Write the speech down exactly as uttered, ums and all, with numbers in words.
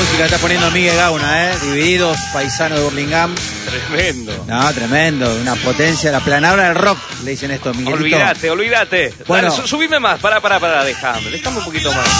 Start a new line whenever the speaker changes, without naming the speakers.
música está poniendo Miguel Gauna, ¿eh? Divididos, paisano de Burlingame.
Tremendo.
No, tremendo, una potencia, la planadora del rock, le dicen esto, Miguelito.
Olvídate, olvídate.
Bueno.
Dale, subime más, pará, pará, pará, déjame, déjame un poquito más.